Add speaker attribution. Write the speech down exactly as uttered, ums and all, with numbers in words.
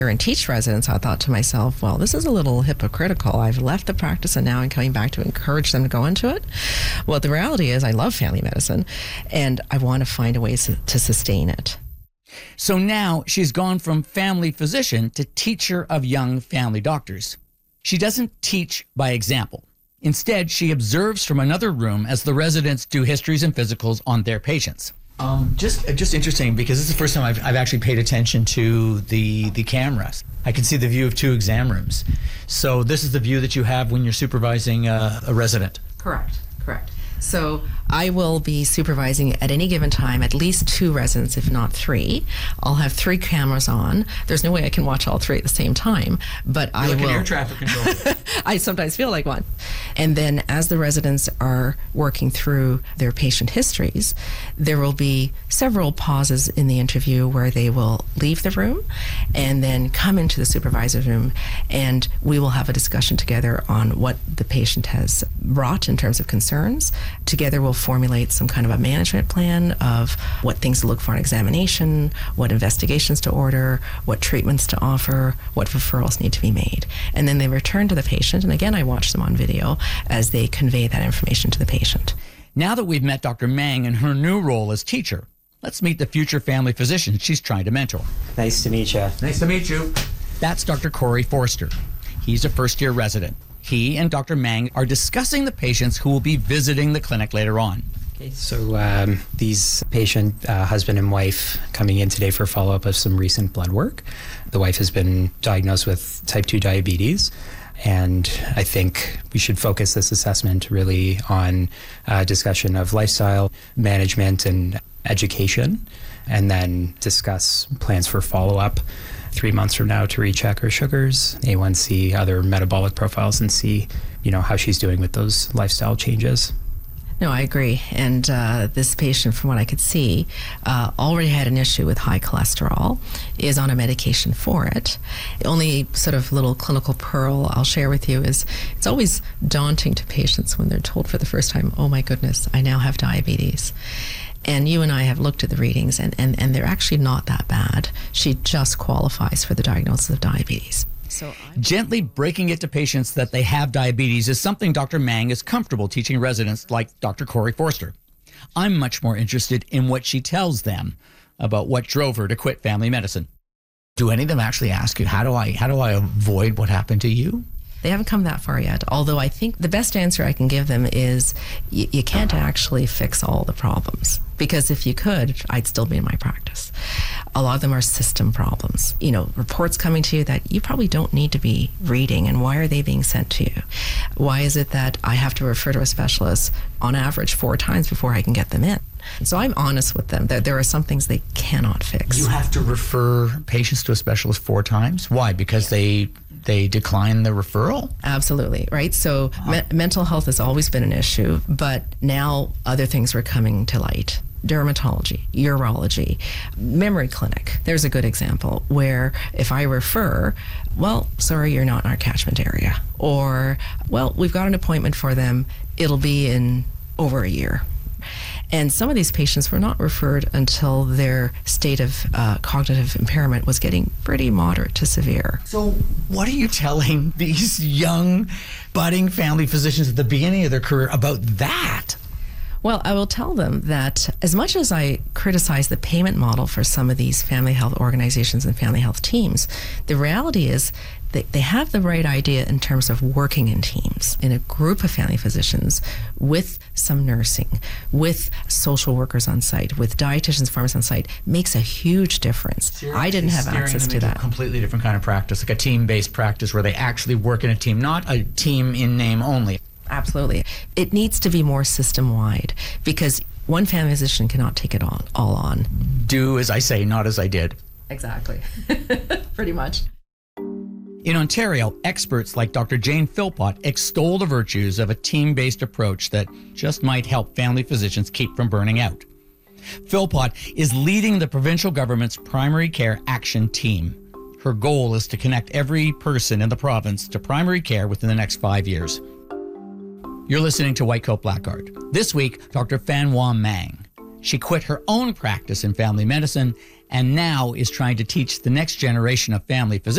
Speaker 1: and teach residents, I thought to myself, well, this is a little hypocritical. I've left the practice and now I'm coming back to encourage them to go into it. Well, the reality is I love family medicine and I want to find a way to sustain it.
Speaker 2: So now she's gone from family physician to teacher of young family doctors. She doesn't teach by example. Instead, she observes from another room as the residents do histories and physicals on their patients. Um, just just interesting, because this is the first time I've, I've actually paid attention to the, the cameras. I can see the view of two exam rooms. So this is the view that you have when you're supervising uh, a resident.
Speaker 1: Correct, correct. So I will be supervising at any given time at least two residents, if not three. I'll have three cameras on. There's no way I can watch all three at the same time, but
Speaker 2: You're
Speaker 1: I
Speaker 2: like
Speaker 1: will.
Speaker 2: An air traffic control.
Speaker 1: I sometimes feel like one. And then as the residents are working through their patient histories, there will be several pauses in the interview where they will leave the room and then come into the supervisor's room, and we will have a discussion together on what the patient has brought in terms of concerns. Together we'll formulate some kind of a management plan of what things to look for in examination, what investigations to order, what treatments to offer, what referrals need to be made. And then they return to the patient, and again I watch them on video as they convey that information to the patient.
Speaker 2: Now that we've met Doctor Mang in her new role as teacher, let's meet the future family physician she's trying to mentor.
Speaker 3: Nice to meet you.
Speaker 2: Nice to meet you. That's Doctor Corey Forster. He's a first-year resident. He and Doctor Mang are discussing the patients who will be visiting the clinic later on.
Speaker 3: Okay, so um, these patient, uh, husband and wife, coming in today for follow-up of some recent blood work. The wife has been diagnosed with type two diabetes, and I think we should focus this assessment really on uh, discussion of lifestyle management and education, and then discuss plans for follow-up three months from now to recheck her sugars, A one C, other metabolic profiles, and see, you know, how she's doing with those lifestyle changes.
Speaker 1: No, I agree. And uh, this patient, from what I could see, uh, already had an issue with high cholesterol, is on a medication for it. The only sort of little clinical pearl I'll share with you is it's always daunting to patients when they're told for the first time, oh my goodness, I now have diabetes. And you and I have looked at the readings, and, and, and they're actually not that bad. She just qualifies for the diagnosis of diabetes. So I'm
Speaker 2: Gently breaking it to patients that they have diabetes is something Doctor Mang is comfortable teaching residents like Doctor Corey Forster. I'm much more interested in what she tells them about what drove her to quit family medicine. Do any of them actually ask you, how do I, how do I avoid what happened to you?
Speaker 1: They haven't come that far yet, although I think the best answer I can give them is y- you can't actually fix all the problems, because if you could, I'd still be in my practice. A lot of them are system problems. You know, reports coming to you that you probably don't need to be reading, and why are they being sent to you? Why is it that I have to refer to a specialist on average four times before I can get them in? So I'm honest with them that there are some things they cannot fix.
Speaker 2: You have to refer patients to a specialist four times? Why? Because they they decline the referral?
Speaker 1: Absolutely, right? So me- mental health has always been an issue, but now other things were coming to light. Dermatology, urology, memory clinic. There's a good example where if I refer, well, sorry, you're not in our catchment area. Or, well, we've got an appointment for them. It'll be in over a year. And some of these patients were not referred until their state of uh, cognitive impairment was getting pretty moderate to severe.
Speaker 2: So what are you telling these young, budding family physicians at the beginning of their career about that?
Speaker 1: Well, I will tell them that as much as I criticize the payment model for some of these family health organizations and family health teams, the reality is that they have the right idea in terms of working in teams, in a group of family physicians with some nursing, with social workers on site, with dietitians, pharmacists on site, makes a huge difference.
Speaker 2: So
Speaker 1: I didn't have access to that.
Speaker 2: A completely different kind of practice, like a team-based practice where they actually work in a team, not a team in name only.
Speaker 1: Absolutely. It needs to be more system-wide, because one family physician cannot take it on, all on.
Speaker 2: Do as I say, not as I did.
Speaker 1: Exactly. Pretty much.
Speaker 2: In Ontario, experts like Doctor Jane Philpott extol the virtues of a team-based approach that just might help family physicians keep from burning out. Philpott is leading the provincial government's primary care action team. Her goal is to connect every person in the province to primary care within the next five years. You're listening to White Coat Blackguard. This week, Doctor Fan Hoa Mang. She quit her own practice in family medicine and now is trying to teach the next generation of family physicians